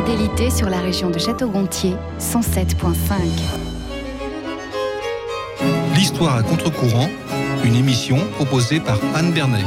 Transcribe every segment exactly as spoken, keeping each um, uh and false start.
fidélité sur la région de Château-Gontier, cent sept virgule cinq. L'histoire à contre-courant, une émission proposée par Anne Bernet.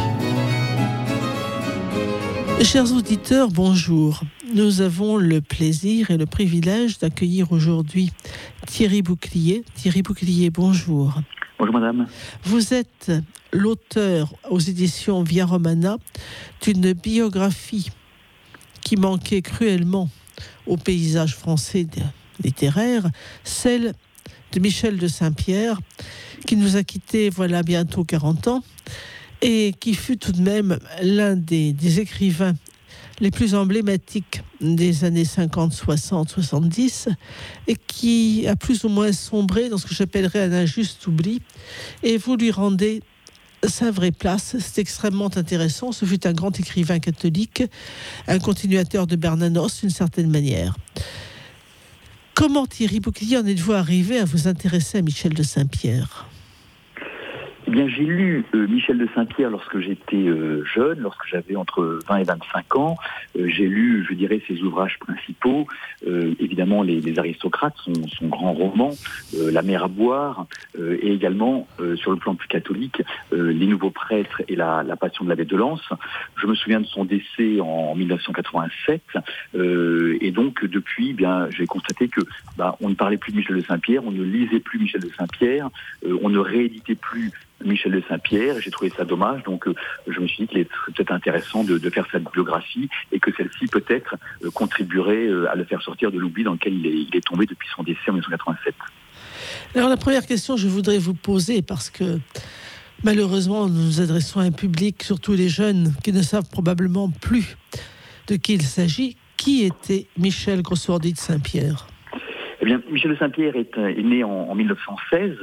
Chers auditeurs, bonjour. Nous avons le plaisir et le privilège d'accueillir aujourd'hui Thierry Bouclier. Thierry Bouclier, bonjour. Bonjour madame. Vous êtes l'auteur aux éditions Via Romana d'une biographie qui manquait cruellement au paysage français littéraire, celle de Michel de Saint-Pierre, qui nous a quittés voilà bientôt quarante ans et qui fut tout de même l'un des, des écrivains les plus emblématiques des années cinquante, soixante, soixante-dix et qui a plus ou moins sombré dans ce que j'appellerais un injuste oubli, et vous lui rendez sa vraie place. C'est extrêmement intéressant. Ce fut un grand écrivain catholique, un continuateur de Bernanos d'une certaine manière. Comment, Thierry Bouclier, en êtes-vous arrivé à vous intéresser à Michel de Saint-Pierre ? Eh bien, j'ai lu euh, Michel de Saint-Pierre lorsque j'étais euh, jeune, lorsque j'avais entre vingt et vingt-cinq ans. Euh, j'ai lu, je dirais, ses ouvrages principaux. Euh, évidemment, les, les Aristocrates, son, son grand roman, euh, La mer à boire, euh, et également, euh, sur le plan plus catholique, euh, Les Nouveaux Prêtres et la, la Passion de l'abbé de Lens. Je me souviens de son décès en dix-neuf cent quatre-vingt-sept. Euh, et donc, depuis, eh bien, j'ai constaté que bah, on ne parlait plus de Michel de Saint-Pierre, on ne lisait plus Michel de Saint-Pierre, euh, on ne rééditait plus Michel de Saint-Pierre. J'ai trouvé ça dommage, donc euh, je me suis dit qu'il est peut-être intéressant de, de faire sa biographie et que celle-ci peut-être euh, contribuerait euh, à le faire sortir de l'oubli dans lequel il est, il est tombé depuis son décès en dix-neuf cent quatre-vingt-sept. Alors la première question que je voudrais vous poser, parce que malheureusement nous nous adressons à un public, surtout les jeunes, qui ne savent probablement plus de qui il s'agit. Qui était Michel Grossoordi de Saint-Pierre ? Eh bien, Michel de Saint-Pierre est, est né en, en dix-neuf cent seize.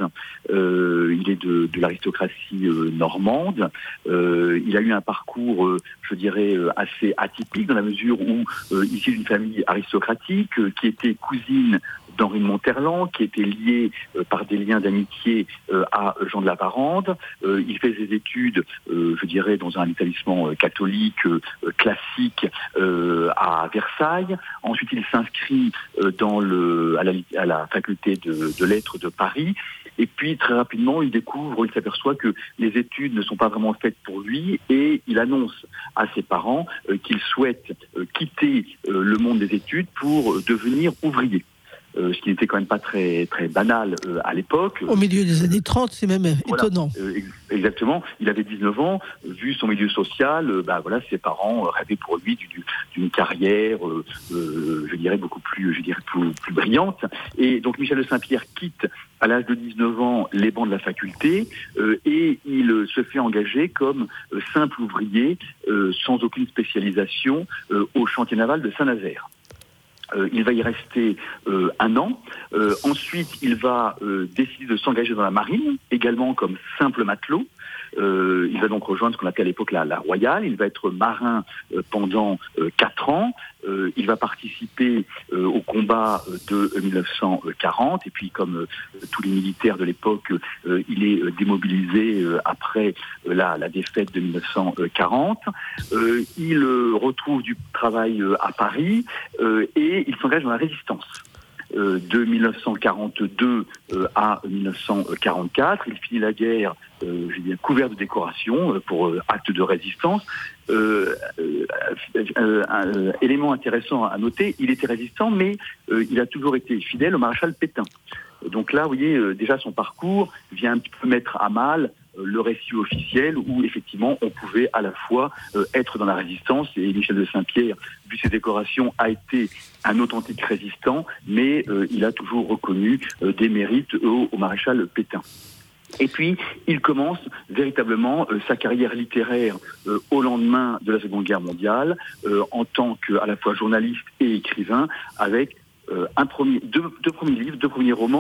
Euh, il est de, de l'aristocratie euh, normande. Euh, il a eu un parcours, euh, je dirais, euh, assez atypique dans la mesure où, euh, issu d'une famille aristocratique, euh, qui était cousine d'Henri de Monterland, qui était lié euh, par des liens d'amitié euh, à Jean de la Parande. Euh, il fait ses études, euh, je dirais, dans un établissement euh, catholique euh, classique euh, à Versailles. Ensuite, il s'inscrit euh, dans le, à, la, à la faculté de, de lettres de Paris. Et puis, très rapidement, il découvre, il s'aperçoit que les études ne sont pas vraiment faites pour lui et il annonce à ses parents euh, qu'il souhaite euh, quitter euh, le monde des études pour euh, devenir ouvrier. Euh, ce qui n'était quand même pas très très banal euh, à l'époque. Au milieu des années trente, c'est même voilà, étonnant. Euh, exactement. Il avait dix-neuf ans. Vu son milieu social, euh, bah voilà, ses parents euh, rêvaient pour lui d'une, d'une carrière, euh, euh, je dirais beaucoup plus, je dirais plus, plus brillante. Et donc Michel de Saint-Pierre quitte à l'âge de dix-neuf ans les bancs de la faculté euh, et il euh, se fait engager comme euh, simple ouvrier, euh, sans aucune spécialisation, euh, au chantier naval de Saint-Nazaire. Euh, il va y rester euh, un an. Euh, ensuite, il va euh, décider de s'engager dans la marine, également comme simple matelot. Euh, il va donc rejoindre ce qu'on appelait à l'époque la, la Royale. Il va être marin euh, pendant euh, quatre ans. Euh, il va participer euh, au combat de dix-neuf cent quarante. Et puis, comme euh, tous les militaires de l'époque, euh, il est euh, démobilisé euh, après euh, la, la défaite de dix-neuf cent quarante. Euh, il euh, retrouve du travail euh, à Paris euh, et il s'engage dans la résistance. Euh, de dix-neuf cent quarante-deux euh, à dix-neuf cent quarante-quatre. Il finit la guerre euh, je dirais, couvert de décorations euh, pour euh, acte de résistance. Euh, euh, euh, euh, élément intéressant à noter, il était résistant, mais euh, il a toujours été fidèle au maréchal Pétain. Donc là, vous voyez, euh, déjà son parcours vient un petit peu mettre à mal euh, le récit officiel où effectivement on pouvait à la fois euh, être dans la résistance, et Michel de Saint-Pierre, vu ses décorations, a été un authentique résistant, mais euh, il a toujours reconnu euh, des mérites au, au maréchal Pétain. Et puis, il commence véritablement euh, sa carrière littéraire euh, au lendemain de la Seconde Guerre mondiale, euh, en tant qu'à la fois journaliste et écrivain, avec euh, un premier, deux, deux premiers livres, deux premiers romans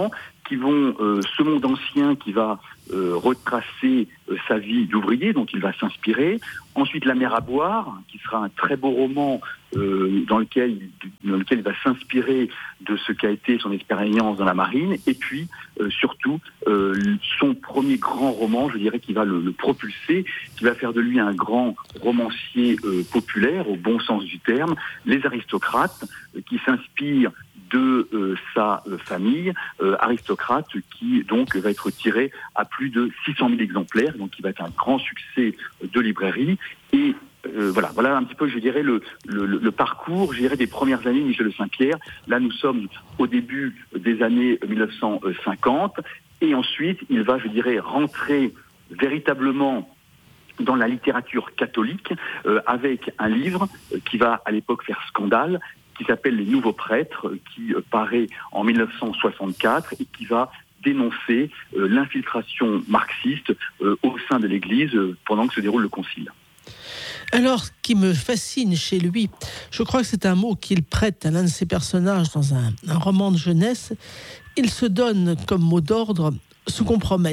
qui vont, euh, ce monde ancien qui va euh, retracer euh, sa vie d'ouvrier, dont il va s'inspirer. Ensuite, La mer à boire, qui sera un très beau roman euh, dans lequel, dans lequel il va s'inspirer de ce qu'a été son expérience dans la marine. Et puis, euh, surtout, euh, son premier grand roman, je dirais, qui va le, le propulser, qui va faire de lui un grand romancier euh, populaire, au bon sens du terme, Les Aristocrates, euh, qui s'inspire de euh, sa euh, famille, euh, aristocrate, qui donc va être tiré à plus de six cent mille exemplaires, donc qui va être un grand succès de librairie. Et euh, voilà, voilà un petit peu, je dirais, le, le, le parcours, je dirais, des premières années de Michel de Saint-Pierre. Là, nous sommes au début des années mille neuf cent cinquante, et ensuite, il va, je dirais, rentrer véritablement dans la littérature catholique, euh, avec un livre euh, qui va à l'époque faire scandale, qui s'appelle Les Nouveaux Prêtres, qui euh, paraît en mille neuf cent soixante-quatre et qui va dénoncer euh, l'infiltration marxiste euh, au sein de l'Église euh, pendant que se déroule le Concile. Alors, ce qui me fascine chez lui, je crois que c'est un mot qu'il prête à l'un de ses personnages dans un, un roman de jeunesse, il se donne comme mot d'ordre « se compromettre ».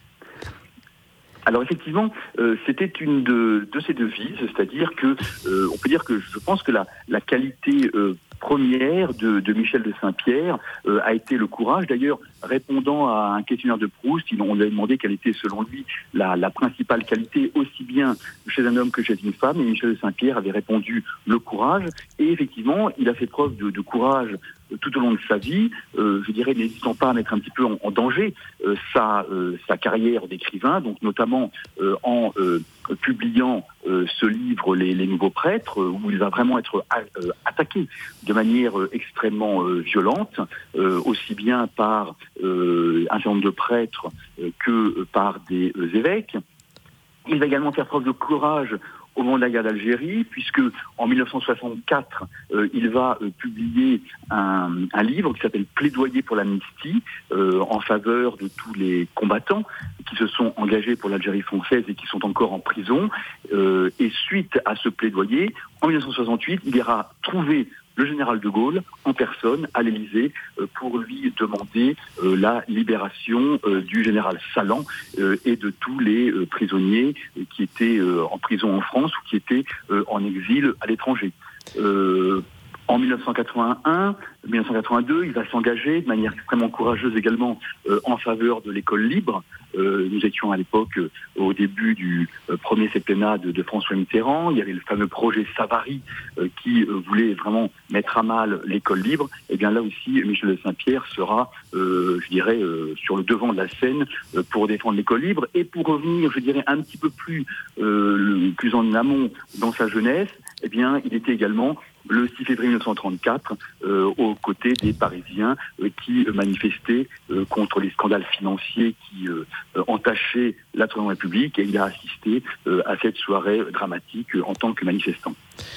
Alors effectivement, euh, c'était une de, de ces devises, c'est-à-dire que euh, on peut dire que je pense que la, la qualité euh, première de, de Michel de Saint-Pierre euh, a été le courage. D'ailleurs, répondant à un questionnaire de Proust, on lui a demandé quelle était selon lui la, la principale qualité, aussi bien chez un homme que chez une femme, et Michel de Saint-Pierre avait répondu le courage. Et effectivement, il a fait preuve de, de courage tout au long de sa vie, euh, je dirais, n'hésitant pas à mettre un petit peu en, en danger euh, sa, euh, sa carrière d'écrivain, donc notamment euh, en euh, publiant euh, ce livre les, les Nouveaux Prêtres, euh, où il va vraiment être a, euh, attaqué de manière euh, extrêmement euh, violente, euh, aussi bien par euh, un certain nombre de prêtres euh, que euh, par des euh, évêques. Il va également faire preuve de courage au moment de la guerre d'Algérie, puisque en mille neuf cent soixante-quatre, euh, il va euh, publier un, un livre qui s'appelle Plaidoyer pour l'amnistie, euh, en faveur de tous les combattants qui se sont engagés pour l'Algérie française et qui sont encore en prison. Euh, et suite à ce plaidoyer, en mille neuf cent soixante-huit, il ira trouver le général de Gaulle en personne à l'Élysée euh, pour lui demander euh, la libération euh, du général Salan euh, et de tous les euh, prisonniers euh, qui étaient euh, en prison en France ou qui étaient euh, en exil à l'étranger. Euh, En mille neuf cent quatre-vingt-un, mille neuf cent quatre-vingt-deux, il va s'engager de manière extrêmement courageuse également euh, en faveur de l'école libre. Euh, nous étions à l'époque euh, au début du euh, premier septennat de, de François Mitterrand. Il y avait le fameux projet Savary euh, qui euh, voulait vraiment mettre à mal l'école libre. Et bien là aussi, Michel de Saint-Pierre sera, euh, je dirais, euh, sur le devant de la scène euh, pour défendre l'école libre et pour revenir, je dirais, un petit peu plus, euh, le, plus en amont dans sa jeunesse. Eh bien, il était également le six février mille neuf cent trente-quatre, euh, aux côtés des Parisiens euh, qui euh, manifestaient euh, contre les scandales financiers qui euh, euh, entachaient la Troisième République, et il a assisté euh, à cette soirée dramatique euh, en tant que manifestant.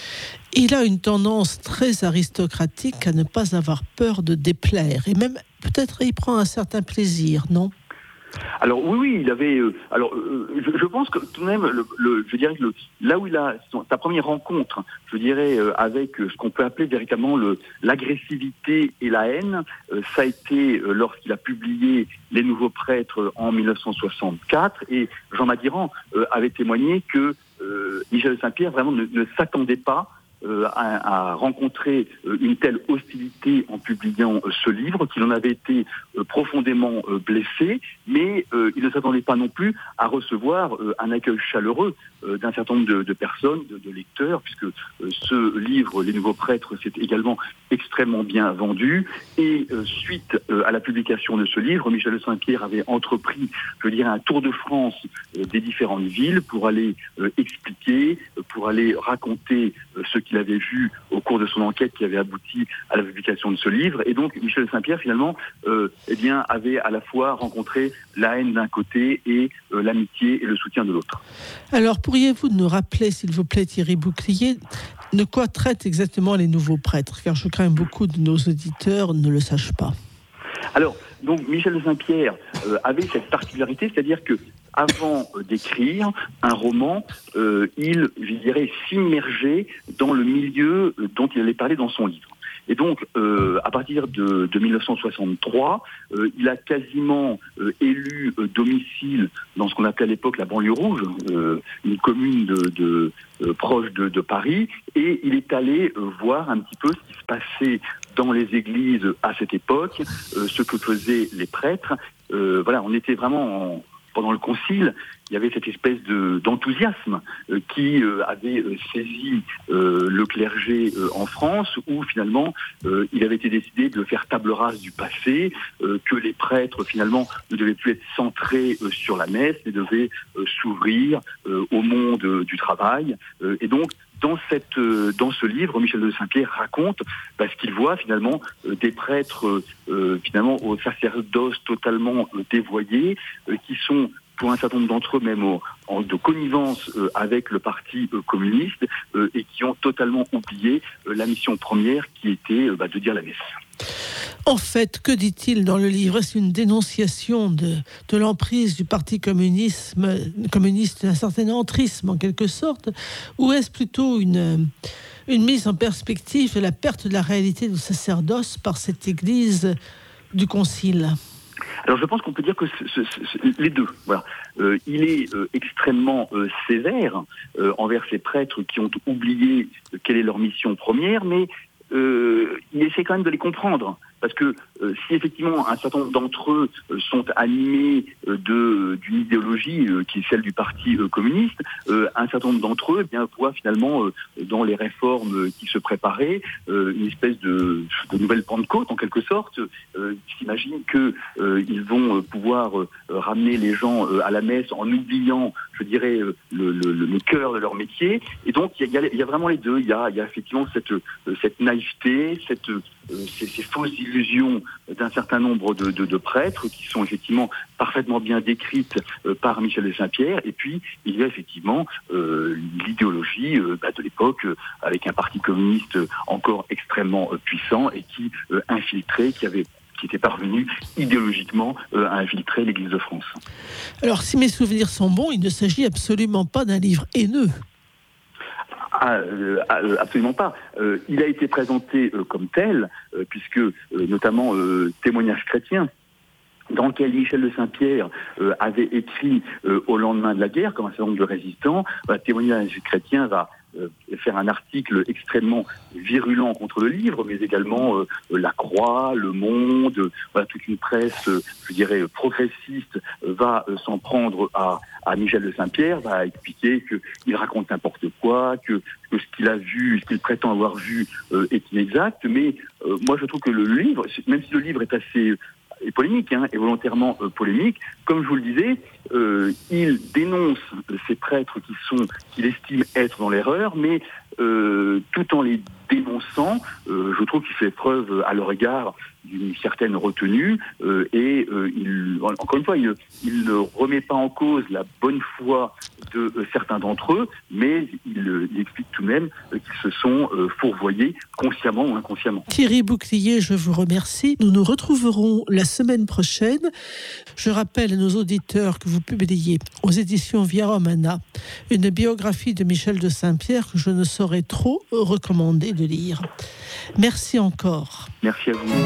Il a une tendance très aristocratique à ne pas avoir peur de déplaire, et même peut-être il prend un certain plaisir, non ? Alors oui, oui, il avait. Euh, alors, euh, je, je pense que tout de même, le, le, je dirais que le, là où il a son, sa première rencontre, je dirais euh, avec euh, ce qu'on peut appeler véritablement le, l'agressivité et la haine, euh, ça a été euh, lorsqu'il a publié Les Nouveaux Prêtres en mille neuf cent soixante-quatre, et Jean Madiran euh, avait témoigné que euh, Michel de Saint-Pierre vraiment ne, ne s'attendait pas Euh, à, à rencontrer euh, une telle hostilité en publiant euh, ce livre, qu'il en avait été euh, profondément euh, blessé, mais euh, il ne s'attendait pas non plus à recevoir euh, un accueil chaleureux euh, d'un certain nombre de, de personnes, de, de lecteurs, puisque euh, ce livre, Les Nouveaux Prêtres, s'est également extrêmement bien vendu. Et euh, suite euh, à la publication de ce livre, Michel de Saint-Pierre avait entrepris, je dirais, un tour de France euh, des différentes villes pour aller euh, expliquer, euh, pour aller raconter euh, ce qui qu'il avait vu au cours de son enquête qui avait abouti à la publication de ce livre. Et donc Michel de Saint-Pierre finalement euh, eh bien, avait à la fois rencontré la haine d'un côté et euh, l'amitié et le soutien de l'autre. Alors pourriez-vous nous rappeler, s'il vous plaît, Thierry Bouclier, de quoi traitent exactement Les Nouveaux Prêtres ? Car je crains que beaucoup de nos auditeurs ne le sachent pas. Alors, donc Michel de Saint-Pierre euh, avait cette particularité, c'est-à-dire que avant euh, d'écrire un roman, euh, il, je dirais, s'immergeait dans le milieu dont il allait parler dans son livre. Et donc, euh, à partir de, de mille neuf cent soixante-trois, euh, il a quasiment euh, élu euh, domicile dans ce qu'on appelait à l'époque la banlieue rouge, euh, une commune de, de, euh, proche de, de Paris, et il est allé euh, voir un petit peu ce qui se passait dans les églises à cette époque, euh, ce que faisaient les prêtres. Euh, voilà, on était vraiment en, pendant le concile. Il y avait cette espèce de, d'enthousiasme euh, qui euh, avait euh, saisi euh, le clergé euh, en France, où finalement euh, il avait été décidé de faire table rase du passé, euh, que les prêtres finalement ne devaient plus être centrés euh, sur la messe, mais devaient euh, s'ouvrir euh, au monde euh, du travail. Euh, et donc dans, cette, euh, dans ce livre, Michel de Saint-Pierre raconte bah, ce qu'il voit finalement euh, des prêtres euh, finalement au sacerdoce totalement euh, dévoyés, euh, qui sont pour un certain nombre d'entre eux même au, en, de connivence euh, avec le parti euh, communiste euh, et qui ont totalement oublié euh, la mission première qui était euh, bah, de dire la messe. En fait, que dit-il dans le livre ? Est-ce une dénonciation de, de l'emprise du parti communisme, communiste, d'un certain entrisme en quelque sorte, ou est-ce plutôt une, une mise en perspective de la perte de la réalité du sacerdoce par cette église du concile ? Alors je pense qu'on peut dire que ce, ce, ce, les deux. Voilà. Euh, il est euh, extrêmement euh, sévère euh, envers ces prêtres qui ont oublié euh, quelle est leur mission première, mais euh, il essaie quand même de les comprendre. Parce que euh, si effectivement un certain nombre d'entre eux euh, sont animés euh, de, d'une idéologie euh, qui est celle du parti euh, communiste, euh, un certain nombre d'entre eux eh bien, voient finalement euh, dans les réformes euh, qui se préparaient euh, une espèce de, de nouvelle Pentecôte en quelque sorte. Euh, ils s'imaginent qu'ils euh, vont euh, pouvoir euh, ramener les gens euh, à la messe en oubliant, je dirais, euh, le, le, le cœur de leur métier. Et donc il y a, il y a vraiment les deux. Il y a, il y a effectivement cette, euh, cette naïveté, cette, euh, ces, ces fausses illusions d'un certain nombre de, de, de prêtres qui sont effectivement parfaitement bien décrites euh, par Michel de Saint-Pierre. Et puis, il y a effectivement euh, l'idéologie euh, bah, de l'époque euh, avec un parti communiste encore extrêmement euh, puissant et qui euh, infiltrait, qui avait qui était parvenu idéologiquement euh, à infiltrer l'Église de France. Alors, si mes souvenirs sont bons, il ne s'agit absolument pas d'un livre haineux. Ah, euh, euh, absolument pas. Euh, il a été présenté euh, comme tel, euh, puisque euh, notamment euh, Témoignages chrétiens, dans lequel Michel de Saint-Pierre euh, avait écrit euh, au lendemain de la guerre, comme un certain nombre de résistants. Bah, Témoignages chrétiens va euh, faire un article extrêmement virulent contre le livre, mais également euh, La Croix, Le Monde, euh, voilà, toute une presse, euh, je dirais, progressiste, euh, va euh, s'en prendre à, à Michel de Saint-Pierre, va expliquer qu'il raconte n'importe quoi, que, que ce qu'il a vu, ce qu'il prétend avoir vu euh, est inexact. Mais euh, moi, je trouve que le livre, même si le livre est assez... et polémique, hein, et volontairement euh, polémique. Comme je vous le disais, euh, il dénonce euh, ces prêtres qui sont, qu'il estime être dans l'erreur, mais euh, tout en les dénonçant, euh, je trouve qu'il fait preuve à leur égard d'une certaine retenue, euh, et euh, il, encore une fois, il, il ne remet pas en cause la bonne foi de euh, certains d'entre eux, mais il, il explique tout de même euh, qu'ils se sont euh, fourvoyés consciemment ou inconsciemment. Thierry Bouclier, je vous remercie. Nous nous retrouverons la semaine prochaine. Je rappelle à nos auditeurs que vous publiez aux éditions Via Romana une biographie de Michel de Saint-Pierre que je ne saurais trop recommander de lire. Merci encore. Merci à vous.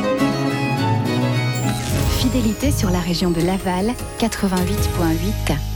Fidélité sur la région de Laval, quatre-vingt-huit virgule huit.